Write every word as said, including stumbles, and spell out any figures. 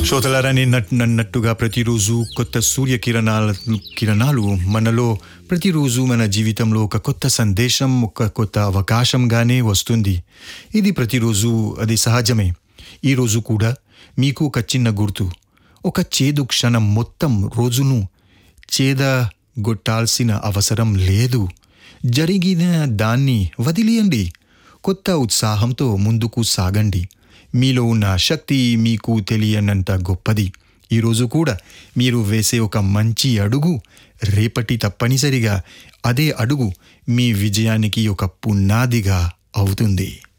శ్రోతలారా, నన్నట్టుగా ప్రతిరోజు కొత్త సూర్య కిరణాల కిరణాలు మనలో ప్రతిరోజు మన జీవితంలో ఒక కొత్త సందేశం, ఒక కొత్త అవకాశంగానే వస్తుంది. ఇది ప్రతిరోజు అది సహజమే. ఈరోజు కూడా మీకు ఒక చిన్న గుర్తు, ఒక చేదు క్షణం మొత్తం రోజును చేదగొట్టాల్సిన అవసరం లేదు. జరిగిన దాన్ని వదిలేయండి. కొత్త ఉత్సాహంతో ముందుకు సాగండి. మీలో ఉన్న శక్తి మీకు తెలియనంత గొప్పది. ఈరోజు కూడా మీరు వేసే ఒక మంచి అడుగు రేపటి తప్పనిసరిగా అదే అడుగు మీ విజయానికి ఒక పునాదిగా అవుతుంది.